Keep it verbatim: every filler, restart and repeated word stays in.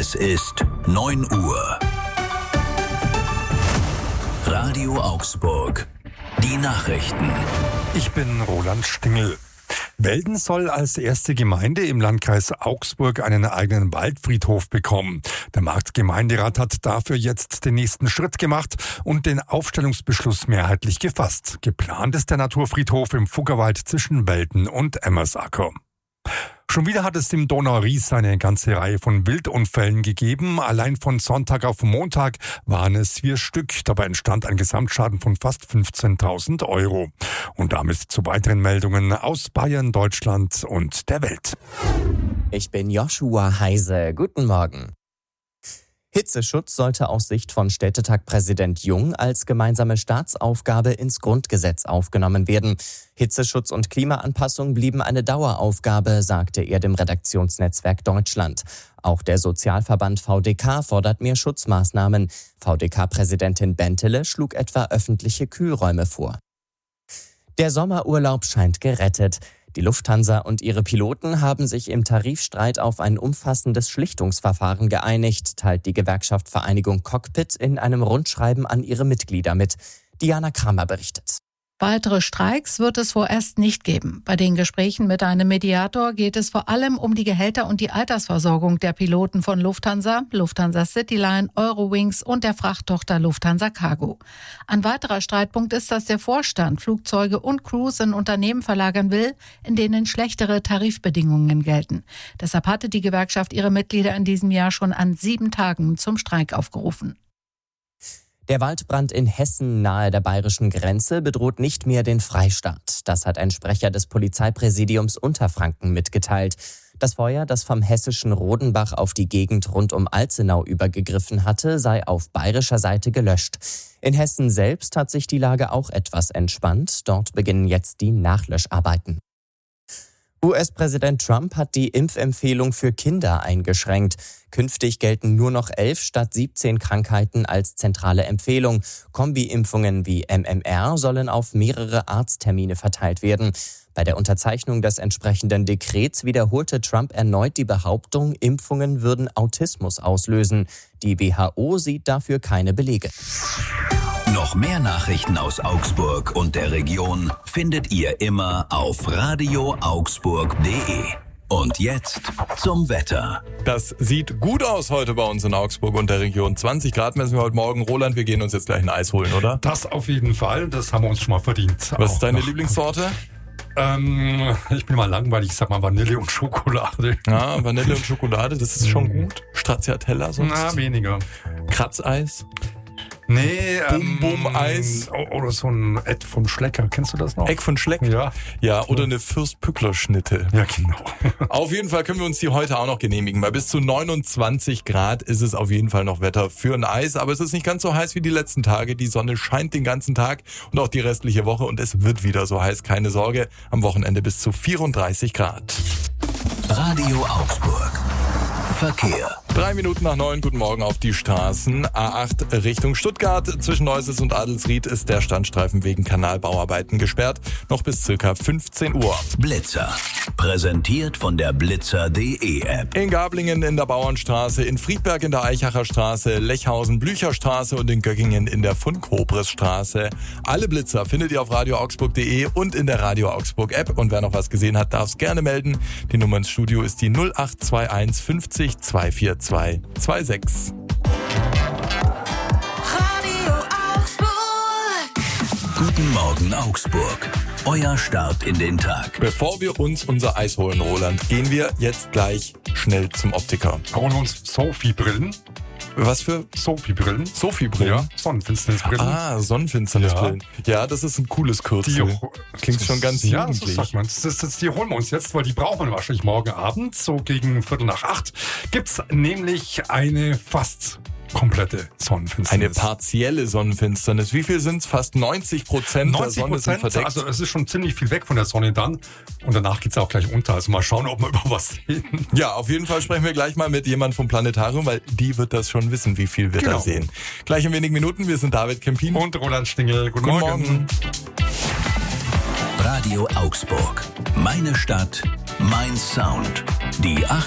Es ist neun Uhr. Radio Augsburg. Die Nachrichten. Ich bin Roland Stingel. Welden soll als erste Gemeinde im Landkreis Augsburg einen eigenen Waldfriedhof bekommen. Der Marktgemeinderat hat dafür jetzt den nächsten Schritt gemacht und den Aufstellungsbeschluss mehrheitlich gefasst. Geplant ist der Naturfriedhof im Fuggerwald zwischen Welden und Emmersacker. Schon wieder hat es im Donau-Ries eine ganze Reihe von Wildunfällen gegeben. Allein von Sonntag auf Montag waren es vier Stück. Dabei entstand ein Gesamtschaden von fast fünfzehntausend Euro. Und damit zu weiteren Meldungen aus Bayern, Deutschland und der Welt. Ich bin Joshua Heise. Guten Morgen. Hitzeschutz sollte aus Sicht von Städtetag-Präsident Jung als gemeinsame Staatsaufgabe ins Grundgesetz aufgenommen werden. Hitzeschutz und Klimaanpassung blieben eine Daueraufgabe, sagte er dem Redaktionsnetzwerk Deutschland. Auch der Sozialverband V D K fordert mehr Schutzmaßnahmen. V D K-Präsidentin Bentele schlug etwa öffentliche Kühlräume vor. Der Sommerurlaub scheint gerettet. Die Lufthansa und ihre Piloten haben sich im Tarifstreit auf ein umfassendes Schlichtungsverfahren geeinigt, teilt die Gewerkschaft Vereinigung Cockpit in einem Rundschreiben an ihre Mitglieder mit. Diana Kramer berichtet. Weitere Streiks wird es vorerst nicht geben. Bei den Gesprächen mit einem Mediator geht es vor allem um die Gehälter und die Altersversorgung der Piloten von Lufthansa, Lufthansa Cityline, Eurowings und der Frachttochter Lufthansa Cargo. Ein weiterer Streitpunkt ist, dass der Vorstand Flugzeuge und Crews in Unternehmen verlagern will, in denen schlechtere Tarifbedingungen gelten. Deshalb hatte die Gewerkschaft ihre Mitglieder in diesem Jahr schon an sieben Tagen zum Streik aufgerufen. Der Waldbrand in Hessen nahe der bayerischen Grenze bedroht nicht mehr den Freistaat. Das hat ein Sprecher des Polizeipräsidiums Unterfranken mitgeteilt. Das Feuer, das vom hessischen Rodenbach auf die Gegend rund um Alzenau übergegriffen hatte, sei auf bayerischer Seite gelöscht. In Hessen selbst hat sich die Lage auch etwas entspannt. Dort beginnen jetzt die Nachlöscharbeiten. U S-Präsident Trump hat die Impfempfehlung für Kinder eingeschränkt. Künftig gelten nur noch elf statt siebzehn Krankheiten als zentrale Empfehlung. Kombi-Impfungen wie M M R sollen auf mehrere Arzttermine verteilt werden. Bei der Unterzeichnung des entsprechenden Dekrets wiederholte Trump erneut die Behauptung, Impfungen würden Autismus auslösen. Die W H O sieht dafür keine Belege. Noch mehr Nachrichten aus Augsburg und der Region findet ihr immer auf radio augsburg punkt de. Und jetzt zum Wetter. Das sieht gut aus heute bei uns in Augsburg und der Region. zwanzig Grad messen wir heute Morgen. Roland, wir gehen uns jetzt gleich ein Eis holen, oder? Das auf jeden Fall, das haben wir uns schon mal verdient. Was Auch ist deine noch. Lieblingssorte? Ähm, ich bin mal langweilig, ich sag mal Vanille und Schokolade. Ja, Vanille und Schokolade, das ist schon gut. Stracciatella sonst? Na, weniger. Kratzeis? Nee, ähm, Bum-Bum-Eis. Oder so ein Ed von Schlecker, kennst du das noch? Eck von Schleck? Ja. Ja, oder eine Fürst-Pückler-Schnitte. Ja, genau. Auf jeden Fall können wir uns die heute auch noch genehmigen. Bei bis zu neunundzwanzig Grad ist es auf jeden Fall noch Wetter für ein Eis. Aber es ist nicht ganz so heiß wie die letzten Tage. Die Sonne scheint den ganzen Tag und auch die restliche Woche. Und es wird wieder so heiß, keine Sorge. Am Wochenende bis zu vierunddreißig Grad. Radio Augsburg. Verkehr. Drei Minuten nach neun, guten Morgen auf die Straßen. A acht Richtung Stuttgart. Zwischen Neuses und Adelsried ist der Standstreifen wegen Kanalbauarbeiten gesperrt. Noch bis circa fünfzehn Uhr. Blitzer. Präsentiert von der blitzer punkt de App. In Gablingen in der Bauernstraße, in Friedberg in der Eichacher Straße, Lechhausen Blücherstraße und in Göggingen in der Von-Kobres-Straße. Alle Blitzer findet ihr auf radio augsburg punkt de und in der Radio Augsburg App. Und wer noch was gesehen hat, darf es gerne melden. Die Nummer ins Studio ist die null acht zwei eins fünfzig zweihundertvierundzwanzig sechsundzwanzig. Radio Augsburg. Guten Morgen Augsburg. Euer Start in den Tag. Bevor wir uns unser Eis holen, Roland, gehen wir jetzt gleich schnell zum Optiker. Holen uns Sophie-Brillen. Was für? Sophie-Brillen. Sophie-Brillen? Ja, Sonnenfinsternisbrillen. Ah, Sonnenfinsternisbrillen. Ja. ja, das ist ein cooles Kürzel. Die, Klingt schon ganz ja, jugendlich. So sagt man. Das, das, das, die holen wir uns jetzt, weil die brauchen wir wahrscheinlich morgen Abend. So gegen Viertel nach acht gibt's nämlich eine fast komplette Sonnenfinsternis. Eine partielle Sonnenfinsternis. Wie viel sind's? Fast neunzig Prozent der Sonne sind verdeckt. Also es ist schon ziemlich viel weg von der Sonne dann. Und danach geht's auch gleich unter. Also mal schauen, ob wir über was sehen. Ja, auf jeden Fall sprechen wir gleich mal mit jemandem vom Planetarium, weil die wird das schon wissen, wie viel wir genau. da sehen. Gleich in wenigen Minuten. Wir sind David Kempin. Und Roland Stingel. Guten, Guten Morgen. Morgen. Radio Augsburg. Meine Stadt, mein Sound. Die